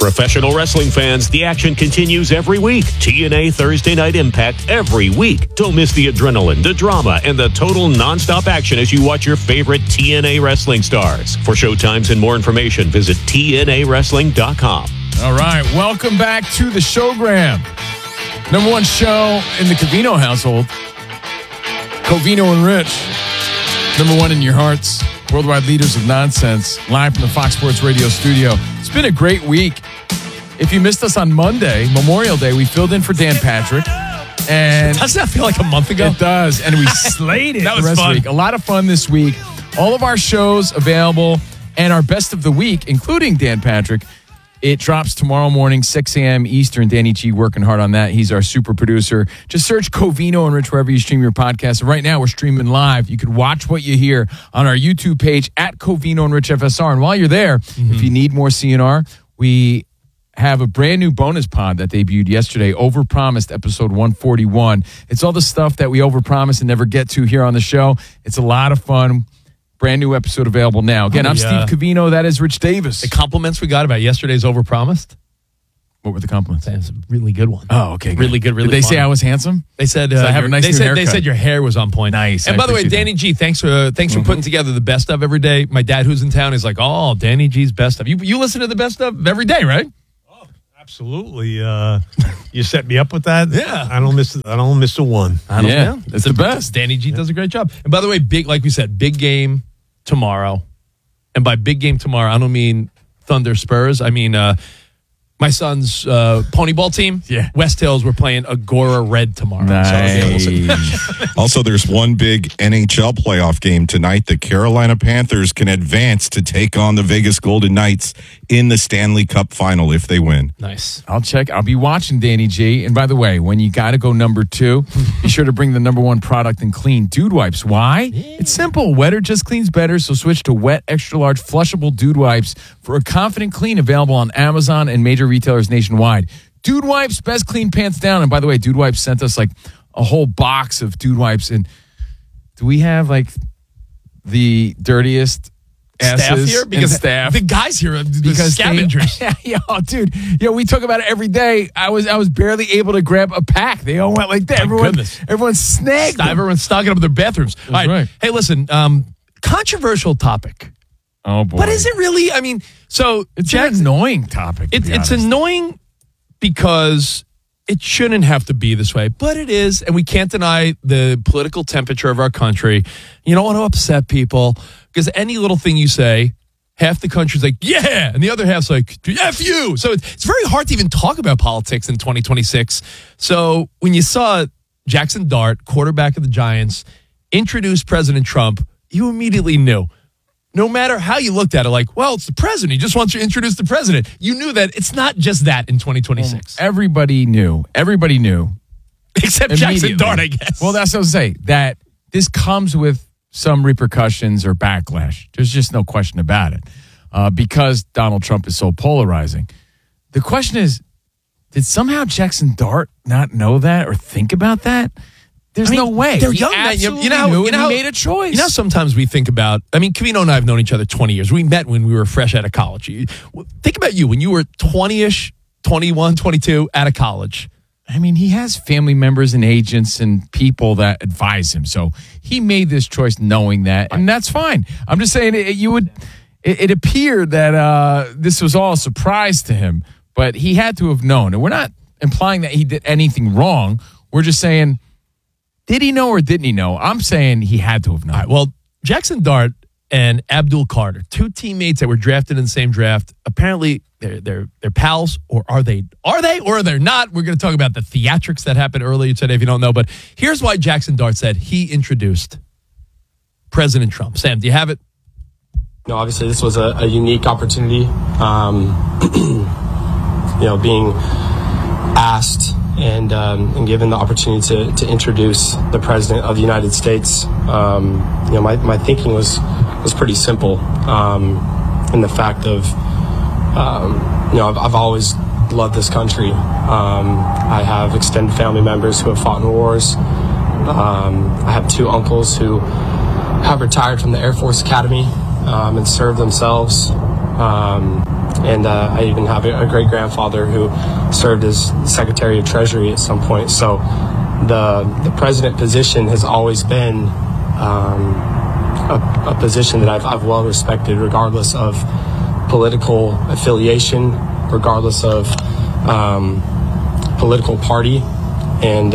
Professional wrestling fans, the action continues every week. TNA Thursday Night Impact every week. Don't miss the adrenaline, the drama, and the total nonstop action as you watch your favorite TNA wrestling stars. For showtimes and more information, visit TNAWrestling.com. All right, welcome back to the Showgram. Number one show in the Covino household. Covino and Rich. Number one in your hearts. Worldwide leaders of nonsense. Live from the Fox Sports Radio studio. It's been a great week. If you missed us on Monday, Memorial Day, we filled in for Dan Patrick. And doesn't that feel like a month ago? It does. And we slayed it that was the rest fun. of the week. A lot of fun this week. All of our shows available and our best of the week, including Dan Patrick. It drops tomorrow morning, 6 a.m. Eastern. Danny G working hard on that. He's our super producer. Just search Covino and Rich wherever you stream your podcast. And right now, we're streaming live. You can watch what you hear on our YouTube page at Covino and Rich FSR. And while you're there, if you need more CNR, we have a brand new bonus pod that debuted yesterday, Overpromised, episode 141. It's all the stuff that we overpromise and never get to here on the show. It's a lot of fun. Brand new episode available now. Again, I'm Steve Covino. That is Rich Davis. The compliments we got about yesterday's Overpromised. What were the compliments? That's a really good one. Oh, okay. Good. Really good, really Did they fun. say I was handsome? They said I have a nice new haircut. They said your hair was on point. Nice. And by the way, Danny G, thanks for putting together the best of every day. My dad, who's in town, is like, oh, Danny G's best of. You listen to the best of every day, right? Absolutely. You set me up with that. Yeah. I don't miss a one. Yeah, it's the best. Danny G does a great job. And by the way, like we said, big game tomorrow. And by big game tomorrow, I don't mean Thunder Spurs. I mean my son's pony ball team. Yeah. West Hills, we're playing Agora Red tomorrow. Nice. Also, there's one big NHL playoff game tonight. The Carolina Panthers can advance to take on the Vegas Golden Knights in the Stanley Cup final if they win. Nice. I'll check. I'll be watching, Danny G. And by the way, when you got to go number 2, be sure to bring the number 1 product in clean, Dude Wipes. Why? It's simple. Wetter just cleans better, so switch to wet, extra-large, flushable Dude Wipes for a confident clean, available on Amazon and major retailers nationwide. Dude Wipes, best clean pants down. And by the way, Dude Wipes sent us like a whole box of Dude Wipes. And do we have like the dirtiest staff here? Because staff? the guys here are the scavengers. We talk about it every day. I was barely able to grab a pack. They all went like that. Everyone snagged them. Everyone's stocking up their bathrooms. All right. Hey, listen, controversial topic. Oh, boy. But is it really? I mean, so it's an annoying topic. It's annoying because it shouldn't have to be this way, but it is, and we can't deny the political temperature of our country. You don't want to upset people because any little thing you say, half the country's like, yeah, and the other half's like, F you. So it's very hard to even talk about politics in 2026. So when you saw Jackson Dart, quarterback of the Giants, introduce President Trump, you immediately knew. No matter how you looked at it, like, well, it's the president. He just wants to introduce the president. You knew that it's not just that in 2026. Everybody knew. Except Jackson Dart, I guess. Well, that's what I was saying. That this comes with some repercussions or backlash. There's just no question about it. Because Donald Trump is so polarizing. The question is, did somehow Jackson Dart not know that or think about that? There's no way. They're young. You know, he made a choice. You know, sometimes we think about, Covino and I have known each other 20 years. We met when we were fresh out of college. Think about you when you were 20-ish, 21, 22, out of college. He has family members and agents and people that advise him. So he made this choice knowing that, and that's fine. I'm just saying it appeared that this was all a surprise to him, but he had to have known. And we're not implying that he did anything wrong. We're just saying, did he know or didn't he know? I'm saying he had to have known. All right, well, Jackson Dart and Abdul Carter, 2 teammates that were drafted in the same draft. Apparently, they're pals, or are they? Or are they not? We're going to talk about the theatrics that happened earlier today, if you don't know. But here's why Jackson Dart said he introduced President Trump. Sam, do you have it? No, obviously, this was a unique opportunity. Being asked and given the opportunity to introduce the President of the United States, my thinking was pretty simple. In the fact of, I've always loved this country. I have extended family members who have fought in wars. I have 2 uncles who have retired from the Air Force Academy and served themselves And I even have a great-grandfather who served as Secretary of Treasury at some point. So the president position has always been a position that I've well respected, regardless of political affiliation, regardless of political party. And,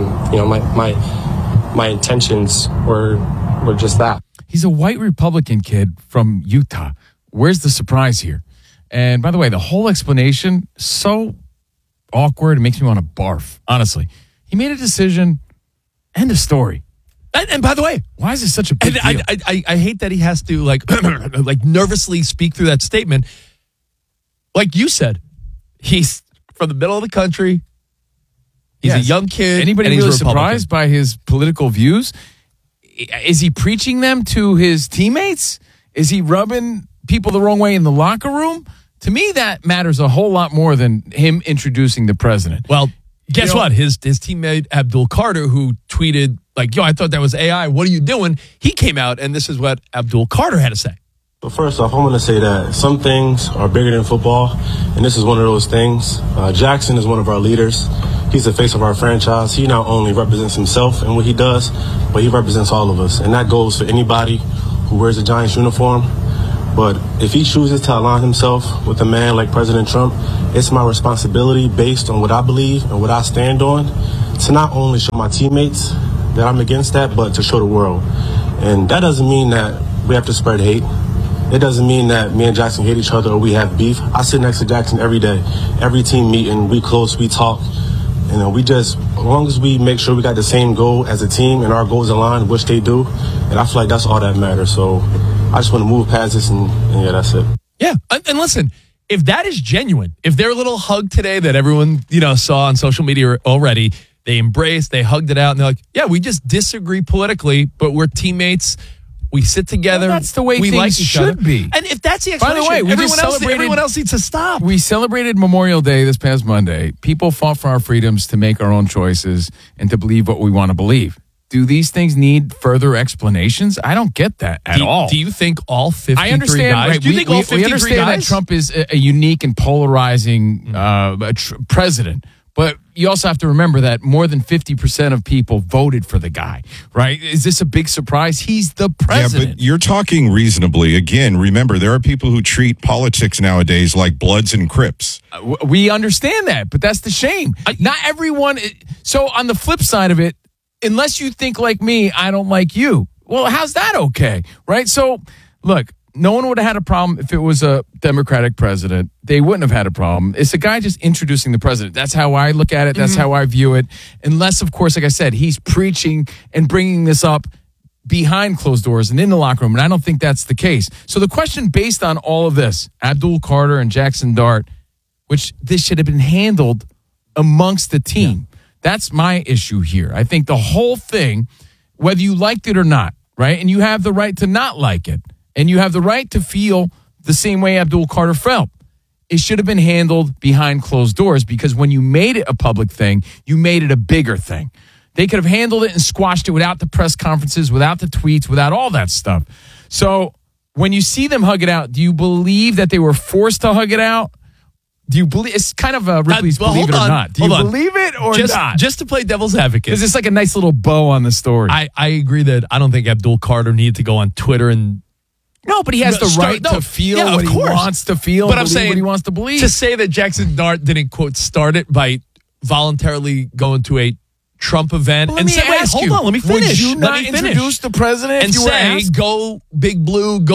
my intentions were just that. He's a white Republican kid from Utah. Where's the surprise here? And by the way, the whole explanation, so awkward. It makes me want to barf, honestly. He made a decision. End of story. And by the way, why is this such a big deal? I hate that he has to like nervously speak through that statement. Like you said, he's from the middle of the country. He's a young kid. Anybody and he's really a Republican. surprised by his political views? Is he preaching them to his teammates? Is he rubbing people the wrong way in the locker room? To me, that matters a whole lot more than him introducing the president. Well, guess what? His teammate Abdul Carter, who tweeted like, "Yo, I thought that was AI. What are you doing?" He came out, and this is what Abdul Carter had to say. But first off, I want to say that some things are bigger than football, and this is one of those things. Jackson is one of our leaders. He's the face of our franchise. He not only represents himself and what he does, but he represents all of us. And that goes for anybody who wears a Giants uniform. But if he chooses to align himself with a man like President Trump, it's my responsibility, based on what I believe and what I stand on, to not only show my teammates that I'm against that, but to show the world. And that doesn't mean that we have to spread hate. It doesn't mean that me and Jackson hate each other or we have beef. I sit next to Jackson every day. Every team meeting, we close, we talk. As long as we make sure we got the same goal as a team and our goals align, which they do, and I feel like that's all that matters. So I just want to move past this, and that's it. Yeah, and listen, if that is genuine, if their little hug today that everyone saw on social media already, they embraced, they hugged it out, and they're like, yeah, we just disagree politically, but we're teammates. We sit together. Well, that's the way we things like each should other. be. And if that's the By explanation, the way, everyone else needs to stop. We celebrated Memorial Day this past Monday. People fought for our freedoms to make our own choices and to believe what we want to believe. Do these things need further explanations? I don't get that at all. Do you think all 53 I understand, guys? right? Do you think all 53 we understand guys? that Trump is a unique and polarizing president. But you also have to remember that more than 50% of people voted for the guy, right? Is this a big surprise? He's the president. Yeah, but you're talking reasonably. Again, remember, there are people who treat politics nowadays like Bloods and Crips. We understand that, but that's the shame. Not everyone. So on the flip side of it, unless you think like me, I don't like you. Well, how's that okay, right? So, look, no one would have had a problem if it was a Democratic president. They wouldn't have had a problem. It's a guy just introducing the president. That's how I look at it. That's how I view it. Unless, of course, like I said, he's preaching and bringing this up behind closed doors and in the locker room, and I don't think that's the case. So the question based on all of this, Abdul Carter and Jackson Dart, which this should have been handled amongst the team. Yeah. That's my issue here. I think the whole thing, whether you liked it or not, right, and you have the right to not like it, and you have the right to feel the same way Abdul Carter felt. It should have been handled behind closed doors, because when you made it a public thing, you made it a bigger thing. They could have handled it and squashed it without the press conferences, without the tweets, without all that stuff. So when you see them hug it out, do you believe that they were forced to hug it out? Do you believe it's kind of a Ripley's believe it or not? Do you believe it or not? Just to play devil's advocate. Because it's like a nice little bow on the story. I agree that I don't think Abdul Carter needed to go on Twitter and. No, but he has the right to feel what he wants to feel, but I'm saying what he wants to believe. To say that Jackson Dart didn't, quote, start it by voluntarily going to a Trump event and say, wait, hold on, let me finish. Would you not introduce the president and say, go Big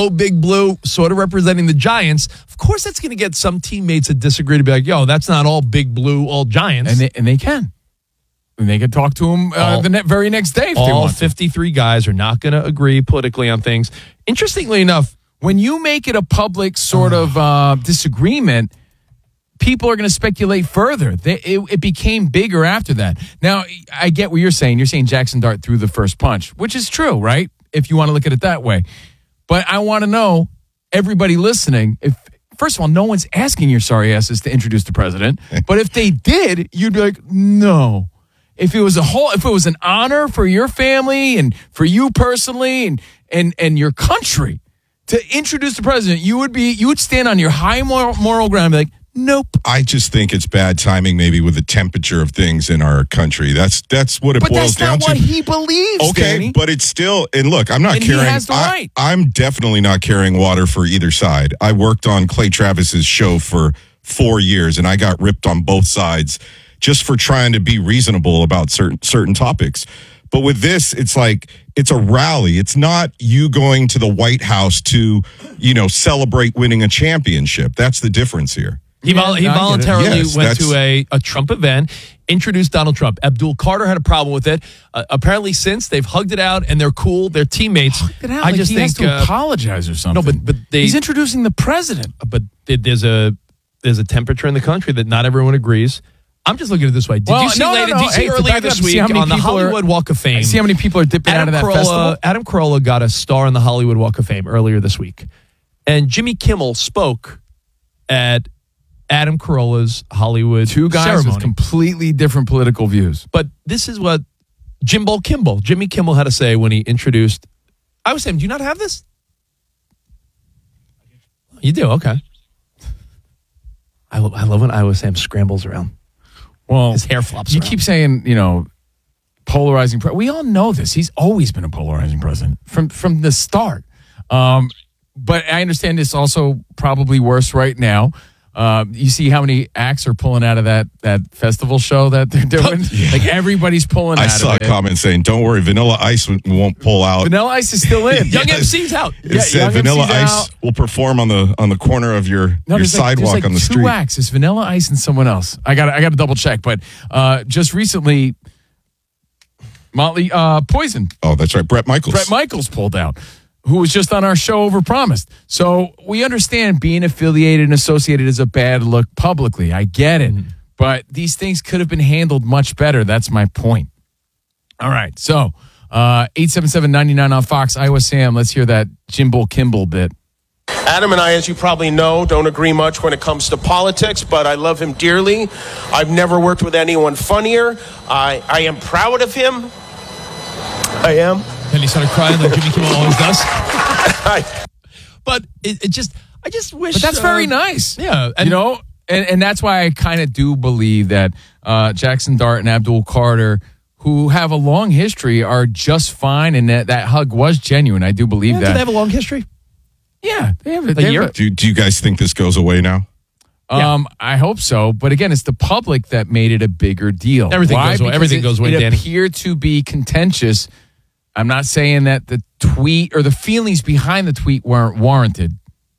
Blue, sort of representing the Giants? Of course, that's going to get some teammates that disagree to be like, yo, that's not all Big Blue, all Giants. And they can. And they can talk to him the very next day if they want. All 53 guys are not going to agree politically on things. Interestingly enough, when you make it a public sort of disagreement, people are going to speculate further. It became bigger after that. Now, I get what you're saying. You're saying Jackson Dart threw the first punch, which is true, right? If you want to look at it that way. But I want to know, everybody listening, if first of all, no one's asking your sorry asses to introduce the president. But if they did, you'd be like, no. If it was an honor for your family and for you personally and your country to introduce the president, you would stand on your high moral ground and be like, nope. I just think it's bad timing, maybe with the temperature of things in our country. That's what it boils down to. But that's not what he believes, Okay, Danny. but it's still, and look, I'm not And carrying. he has the right. I'm definitely not carrying water for either side. I worked on Clay Travis's show for 4 years, and I got ripped on both sides just for trying to be reasonable about certain topics. But with this, it's like it's a rally. It's not you going to the White House to, celebrate winning a championship. That's the difference here. He voluntarily Yes, went to a Trump event, introduced Donald Trump. Abdul Carter had a problem with it. Apparently, since they've hugged it out and they're cool, they're teammates. I just think he has to apologize or something. No, but he's introducing the president. But there's a temperature in the country that not everyone agrees. I'm just looking at it this way. Did you see earlier this week on the Hollywood Walk of Fame? See how many people are dipping out of that festival? Adam Carolla got a star on the Hollywood Walk of Fame earlier this week. And Jimmy Kimmel spoke at Adam Carolla's Hollywood Two guys ceremony. with completely different political views. But this is what Jimmy Kimmel had to say when he introduced. I was saying, do you not have this? You do? Okay. I love when Iowa Sam scrambles around. Well, his hair flops You around. keep saying, polarizing. We all know this. He's always been a polarizing president from the start. But I understand it's also probably worse right now. You see how many acts are pulling out of that festival show that they're doing? Like everybody's pulling out of it. I saw a comment saying, don't worry, Vanilla Ice won't pull out. Vanilla Ice is still in. Young MC's out. It said Vanilla Ice will perform on the corner of your sidewalk on the street. Two acts. It's Vanilla Ice and someone else. I got to double check. But just recently, Motley Poison. Oh, that's right. Bret Michaels pulled out, who was just on our show Overpromised. So we understand being affiliated and associated is a bad look publicly. I get it. But these things could have been handled much better. That's my point. All right. So 877-99 on Fox. Iowa Sam, let's hear that Jimbo Kimball bit. Adam and I, as you probably know, don't agree much when it comes to politics, but I love him dearly. I've never worked with anyone funnier. I am proud of him. I am. And he started crying like Jimmy Kimmel always does. But I just wish. But that's very nice. Yeah. And, and that's why I kind of do believe that Jackson Dart and Abdul Carter, who have a long history, are just fine, and that hug was genuine. I do believe that. Do they have a long history? Yeah. They have a year. Do you guys think this goes away now? I hope so. But again, it's the public that made it a bigger deal. Everything goes away. Everything goes away, Danny. It appeared to be contentious. I'm not saying that the tweet or the feelings behind the tweet weren't warranted.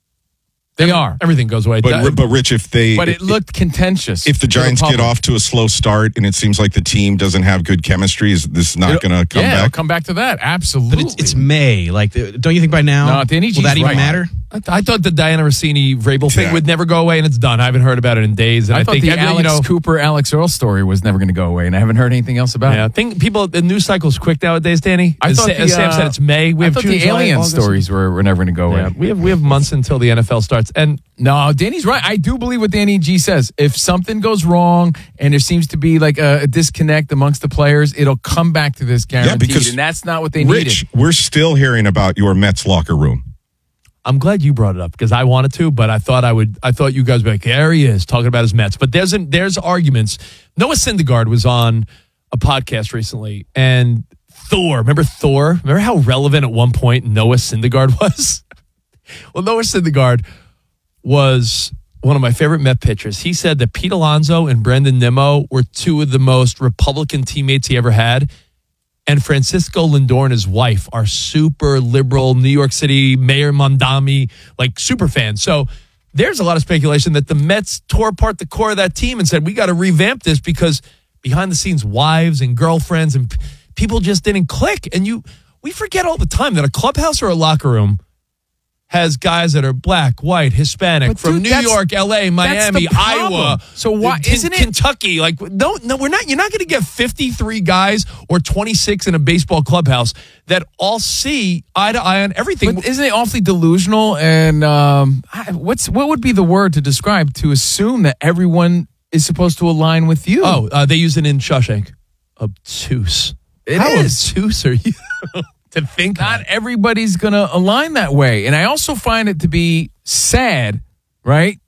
They are. Everything goes away. But Rich, but it looked contentious. If the Giants get off to a slow start and it seems like the team doesn't have good chemistry, is this not going to come back? It'll come back to that. Absolutely. But it's May. Like, don't you think by now? No, Danny G's will that even right. matter? I thought the Diana Rossini Vrabel thing would never go away, and it's done. I haven't heard about it in days. And I thought the Alex Cooper, Alex Earl story was never going to go away, and I haven't heard anything else about it. I think the news cycle's quick nowadays, Danny. I thought as Sam said, it's May. We have thought June, the July, alien August. stories were never going to go away. Yeah, we have months until the NFL starts. And no, Danny's right. I do believe what Danny G says. If something goes wrong and there seems to be like a disconnect amongst the players, it'll come back to this guaranteed. because and that's not what they Rich, needed. we're still hearing about your Mets locker room. I'm glad you brought it up because I wanted to, but I thought you guys would be like, there he is talking about his Mets. But there's arguments. Noah Syndergaard was on a podcast recently, and remember Thor? Remember how relevant at one point Noah Syndergaard was? Well, Noah Syndergaard was one of my favorite Met pitchers. He said that Pete Alonso and Brendan Nimmo were two of the most Republican teammates he ever had. And Francisco Lindor and his wife are super liberal, New York City, Mayor Mondami, like super fans. So there's a lot of speculation that the Mets tore apart the core of that team and said, we got to revamp this because behind the scenes, wives and girlfriends and people just didn't click. And we forget all the time that a clubhouse or a locker room has guys that are black, white, Hispanic, from New York, LA, Miami, Iowa. So why isn't it Kentucky? Like, no, we're not. You're not going to get 53 guys or 26 in a baseball clubhouse that all see eye to eye on everything. But isn't it awfully delusional? And what would be the word to describe to assume that everyone is supposed to align with you? Oh, they use it in Shawshank. Obtuse. How obtuse are you? to think not everybody's going to align that way. And I also find it to be sad, right?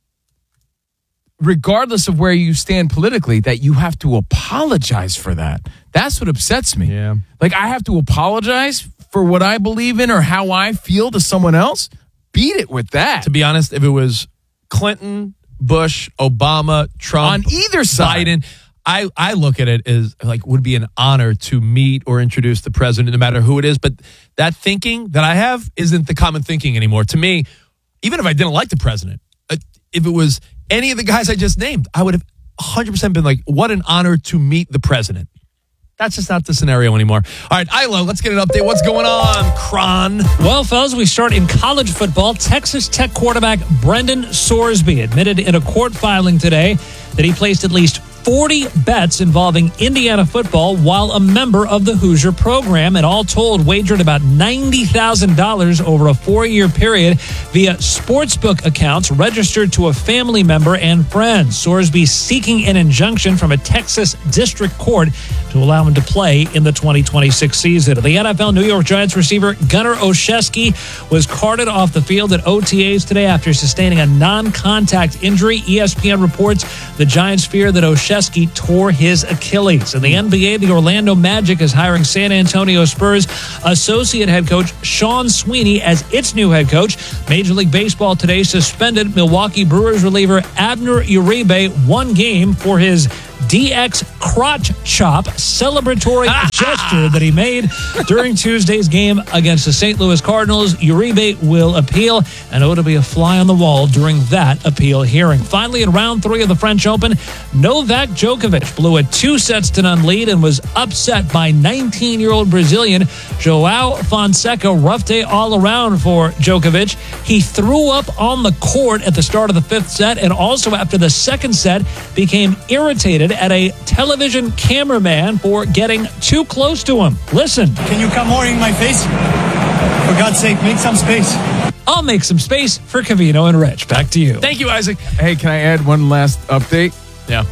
Regardless of where you stand politically, that you have to apologize for that. That's what upsets me. Yeah. Like, I have to apologize for what I believe in or how I feel to someone else? Beat it with that. To be honest, if it was Clinton, Bush, Obama, Trump, on either side, Biden, I look at it as like would be an honor to meet or introduce the president, no matter who it is. But that thinking that I have isn't the common thinking anymore. To me, even if I didn't like the president, if it was any of the guys I just named, I would have 100% been like, what an honor to meet the president. That's just not the scenario anymore. All right, Ilo, let's get an update. What's going on, Kron? Well, fellas, we start in college football. Texas Tech quarterback Brendan Sorsby admitted in a court filing today that he placed at least 40 bets involving Indiana football while a member of the Hoosier program, and all told wagered about $90,000 over a 4-year period via sportsbook accounts registered to a family member and friends. Sorsby seeking an injunction from a Texas district court to allow him to play in the 2026 season. The NFL, New York Giants receiver Gunnar Olszewski was carted off the field at OTAs today after sustaining a non-contact injury. ESPN reports the Giants fear that Olszewski tore his Achilles. In the NBA, the Orlando Magic is hiring San Antonio Spurs associate head coach Sean Sweeney as its new head coach. Major League Baseball today suspended Milwaukee Brewers reliever Abner Uribe 1 game for his DX crotch chop celebratory gesture that he made during Tuesday's game against the St. Louis Cardinals. Uribe will appeal, and it'll be a fly on the wall during that appeal hearing. Finally, in round 3 of the French Open, Novak Djokovic blew a 2-0 lead and was upset by 19-year-old Brazilian João Fonseca. Rough day all around for Djokovic. He threw up on the court at the start of the 5th set, and also after the 2nd set became irritated at a television cameraman for getting too close to him. Listen. Can you come more in my face? For God's sake, make some space. I'll make some space for Covino and Rich. Back to you. Thank you, Isaac. Hey, can I add one last update? Yeah.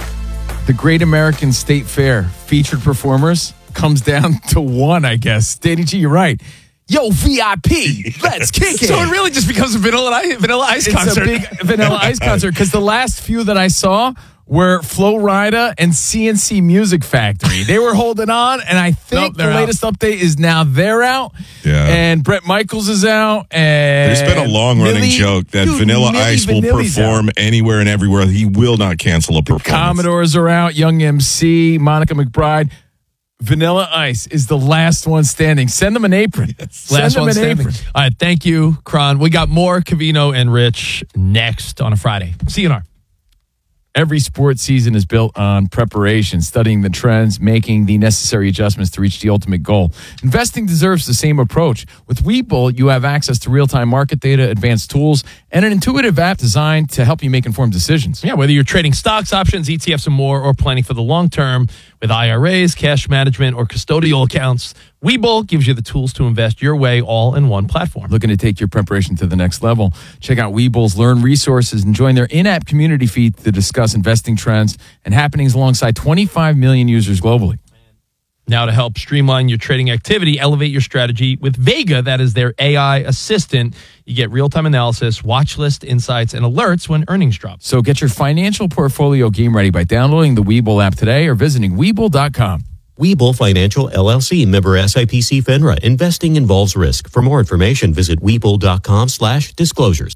The Great American State Fair featured performers comes down to 1, I guess. Danny G, you're right. Yo, VIP, let's kick it. So it really just becomes a Vanilla Ice concert. It's a big Vanilla Ice concert because the last few that I saw were Flo Rida and CNC Music Factory. They were holding on, and I think the latest update is now they're out. Yeah. And Bret Michaels is out. And there's been a long-running joke that Vanilla Ice will perform anywhere and everywhere. He will not cancel a performance. The Commodores are out. Young MC, Monica McBride. Vanilla Ice is the last one standing. Send them an apron. Last one standing. All right, thank you, Kron. We got more Covino and Rich next on a Friday. See you in our. Every sports season is built on preparation, studying the trends, making the necessary adjustments to reach the ultimate goal. Investing deserves the same approach. With Webull, you have access to real-time market data, advanced tools, and an intuitive app designed to help you make informed decisions. Yeah, whether you're trading stocks, options, ETFs, and more, or planning for the long term with IRAs, cash management, or custodial accounts, Webull gives you the tools to invest your way all in one platform. Looking to take your preparation to the next level? Check out Webull's Learn resources and join their in-app community feed to discuss investing trends and happenings alongside 25 million users globally. Now to help streamline your trading activity, elevate your strategy with Vega. That is their AI assistant. You get real-time analysis, watch list insights, and alerts when earnings drop. So get your financial portfolio game ready by downloading the Webull app today or visiting Webull.com. Webull Financial LLC, member SIPC FINRA. Investing involves risk. For more information, visit Webull.com/disclosures.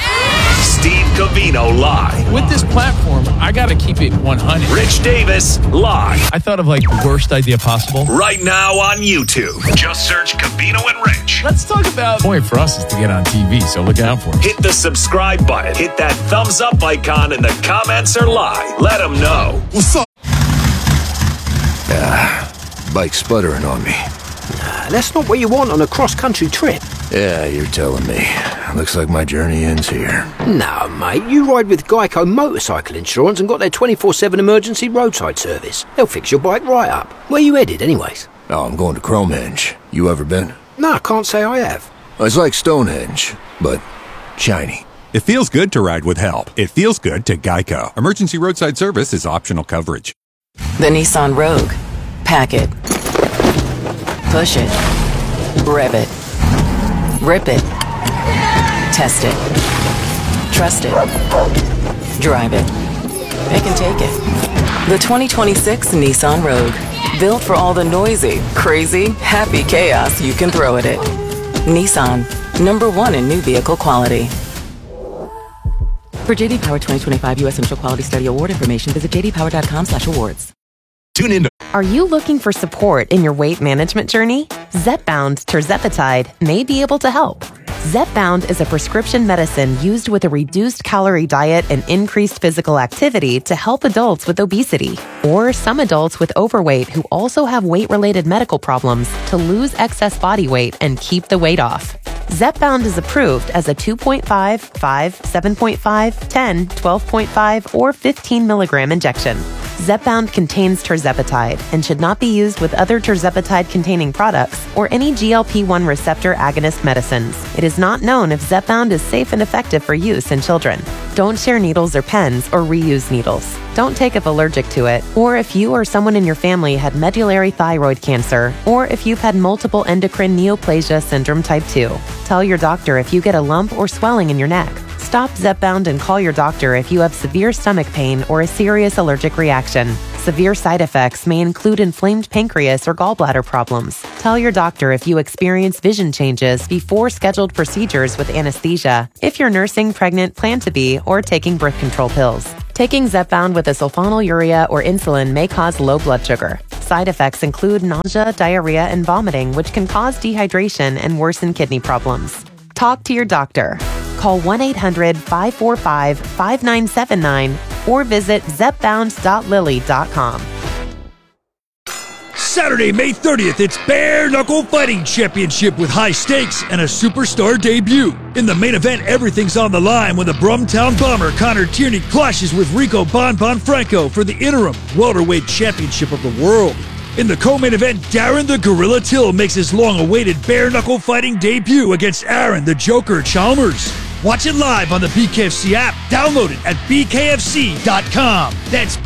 Steve Covino live. With this platform, I got to keep it 100. Rich Davis live. I thought of like the worst idea possible. Right now on YouTube. Just search Covino and Rich. Let's talk about. The point for us is to get on TV, so look out for it. Hit the subscribe button. Hit that thumbs up icon, and the comments are live. Let them know. What's up? Bike's sputtering on me. Nah, that's not what you want on a cross-country trip. Yeah, you're telling me. Looks like my journey ends here. No, mate, you ride with Geico Motorcycle Insurance and got their 24/7 emergency roadside service. They'll fix your bike right up. Where you headed, anyways? Oh, I'm going to Cromehenge. You ever been? No, I can't say I have. It's like Stonehenge, but shiny. It feels good to ride with help. It feels good to Geico. Emergency roadside service is optional coverage. The Nissan Rogue. Pack it. Push it. Rev it. Rip it. Test it. Trust it. Drive it. They can take it. The 2026 Nissan Rogue. Built for all the noisy, crazy, happy chaos you can throw at it. Nissan. #1 in new vehicle quality. For JD Power 2025 U.S. Initial Quality Study Award information, visit jdpower.com/awards. Tune in. Are you looking for support in your weight management journey? Zepbound tirzepatide may be able to help. Zepbound is a prescription medicine used with a reduced calorie diet and increased physical activity to help adults with obesity or some adults with overweight who also have weight-related medical problems to lose excess body weight and keep the weight off. Zepbound is approved as a 2.5, 5, 7.5, 10, 12.5, or 15 milligram injection. Zepbound contains tirzepatide and should not be used with other tirzepatide-containing products or any GLP-1 receptor agonist medicines. It is not known if Zepbound is safe and effective for use in children. Don't share needles or pens or reuse needles. Don't take if allergic to it, or if you or someone in your family had medullary thyroid cancer, or if you've had multiple endocrine neoplasia syndrome type 2. Tell your doctor if you get a lump or swelling in your neck. Stop Zepbound and call your doctor if you have severe stomach pain or a serious allergic reaction. Severe side effects may include inflamed pancreas or gallbladder problems. Tell your doctor if you experience vision changes before scheduled procedures with anesthesia, if you're nursing, pregnant, plan to be, or taking birth control pills. Taking Zepbound with a sulfonylurea or insulin may cause low blood sugar. Side effects include nausea, diarrhea, and vomiting, which can cause dehydration and worsen kidney problems. Talk to your doctor. Call 1-800-545-5979 or visit zepbound.lily.com. Saturday, May 30th, it's Bare Knuckle Fighting Championship with high stakes and a superstar debut. In the main event, everything's on the line when the Brumtown Bomber Connor Tierney clashes with Rico Bon Franco for the interim welterweight championship of the world. In the co-main event, Darren the Gorilla Till makes his long-awaited bare knuckle fighting debut against Aaron the Joker Chalmers. Watch it live on the BKFC app. Download it at bkfc.com. That's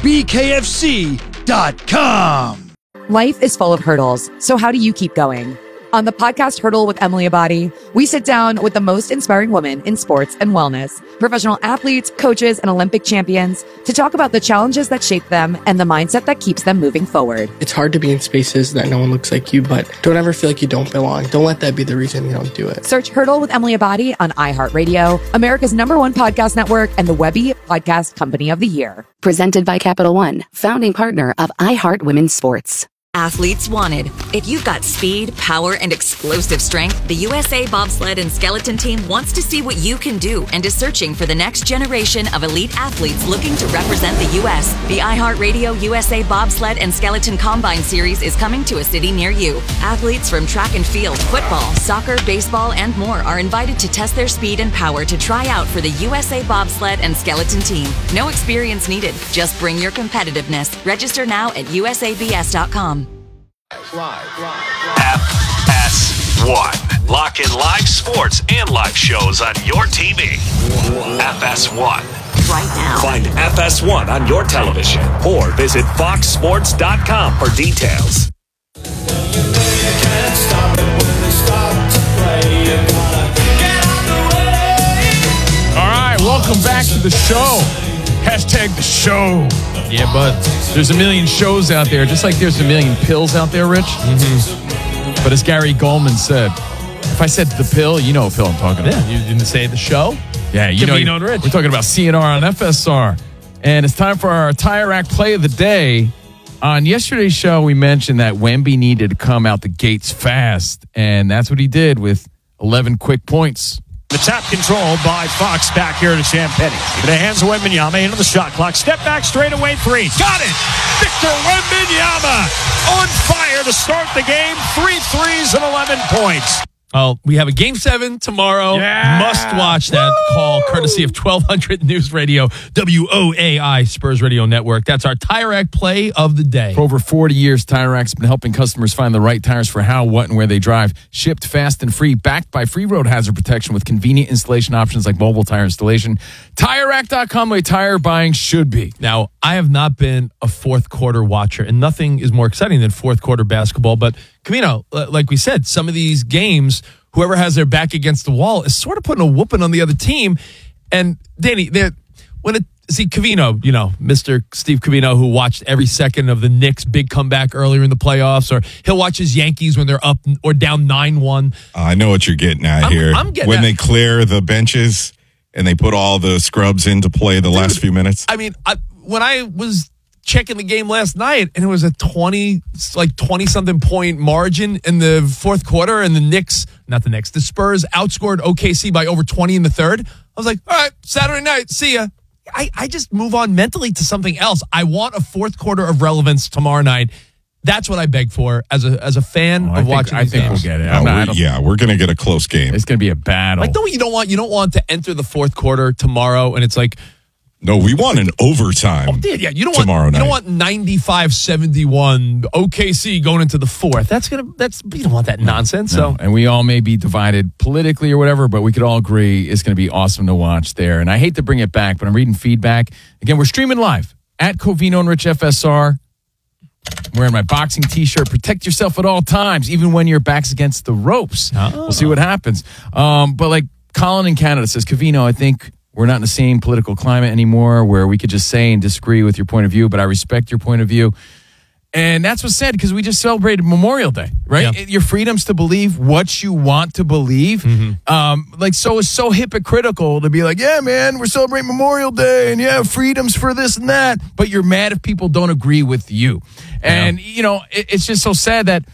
bkfc.com. Life is full of hurdles, so how do you keep going? On the podcast Hurdle with Emily Abadi, we sit down with the most inspiring women in sports and wellness, professional athletes, coaches, and Olympic champions to talk about the challenges that shape them and the mindset that keeps them moving forward. It's hard to be in spaces that no one looks like you, but don't ever feel like you don't belong. Don't let that be the reason you don't do it. Search Hurdle with Emily Abadi on iHeartRadio, America's #1 podcast network, and the Webby Podcast Company of the Year. Presented by Capital One, founding partner of iHeart Women's Sports. Athletes wanted. If you've got speed, power, and explosive strength, the USA Bobsled and Skeleton Team wants to see what you can do and is searching for the next generation of elite athletes looking to represent the U.S. The iHeartRadio USA Bobsled and Skeleton Combine Series is coming to a city near you. Athletes from track and field, football, soccer, baseball, and more are invited to test their speed and power to try out for the USA Bobsled and Skeleton Team. No experience needed. Just bring your competitiveness. Register now at usabs.com. FS1. Lock in live sports and live shows on your TV. FS1. Right now. Find FS1 on your television or visit foxsports.com for details. All right, welcome back to the show. Hashtag the show. Yeah, but there's a million shows out there, just like there's a million pills out there, Rich. Mm-hmm. But as Gary Goldman said, if I said the pill, you know what pill I'm talking about. Yeah, you didn't say the show? Yeah, you know. We're talking about CNR on FSR. And it's time for our Tire Rack Play of the Day. On yesterday's show, we mentioned that Wemby needed to come out the gates fast. And that's what he did with 11 quick points. The tap control by Fox back here to Champagny. The hands of Wembanyama into the shot clock. Step back, straight away, three. Got it! Victor Wembanyama on fire to start the game. 3 threes and 11 points. Oh, we have a Game 7 tomorrow. Yeah. Must watch that call, courtesy of 1200 News Radio, WOAI, Spurs Radio Network. That's our Tire Rack Play of the Day. For over 40 years, Tire Rack's been helping customers find the right tires for how, what, and where they drive. Shipped fast and free, backed by free road hazard protection with convenient installation options like mobile tire installation. TireRack.com, the way tire buying should be. Now, I have not been a fourth quarter watcher, and nothing is more exciting than fourth quarter basketball, but Covino, like we said, some of these games, whoever has their back against the wall is sort of putting a whooping on the other team. And Danny, Covino, Mr. Steve Covino, who watched every second of the Knicks' big comeback earlier in the playoffs, or he'll watch his Yankees when they're up or down 9-1. I know what you're getting at here. When they clear the benches and they put all the scrubs in to play the last few minutes. I mean, when I was checking the game last night, and it was a 20-something point margin in the fourth quarter, and the Spurs outscored OKC by over 20 in the third. I was like, all right, Saturday night, see ya. I just move on mentally to something else. I want a fourth quarter of relevance tomorrow night. That's what I beg for as a fan of watching. I think we'll get it. We're going to get a close game. It's going to be a battle. Like, you don't want to enter the fourth quarter tomorrow, and it's like, no, we want an overtime. Yeah, you don't tomorrow night. You don't want 95-71 OKC going into the fourth. You don't want that nonsense. No. So, and we all may be divided politically or whatever, but we could all agree it's going to be awesome to watch there. And I hate to bring it back, but I'm reading feedback. Again, we're streaming live at Covino and Rich FSR. I'm wearing my boxing T-shirt. Protect yourself at all times, even when your back's against the ropes. We'll see what happens. But like Colin in Canada says, Covino, I think we're not in the same political climate anymore where we could just say and disagree with your point of view, but I respect your point of view. And that's what's sad because we just celebrated Memorial Day, right? Yeah. Your freedoms to believe what you want to believe. So it's so hypocritical to be like, yeah, man, we're celebrating Memorial Day and yeah, freedoms for this and that. But you're mad if people don't agree with you. And, it's just so sad that